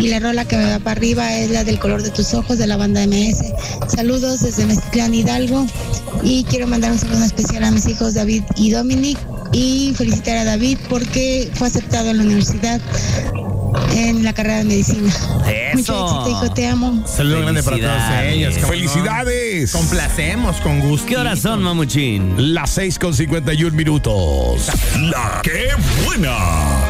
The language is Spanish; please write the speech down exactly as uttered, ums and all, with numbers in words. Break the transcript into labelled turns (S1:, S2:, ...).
S1: Y la rola que me va para arriba es la del color de tus ojos de la banda M S. Saludos desde Mezclán, Hidalgo. Y quiero mandar un saludo especial a mis hijos David y Dominic. Y felicitar a David porque fue aceptado en la universidad en la carrera de medicina.
S2: Eso.
S1: Mucho éxito, hijo, te amo.
S3: Saludo grande para todos ellos.
S4: ¡Felicidades!
S3: No. Complacemos con gusto.
S2: ¿Qué horas son, mamuchín?
S4: Las seis con cincuenta y un minutos. La que buena.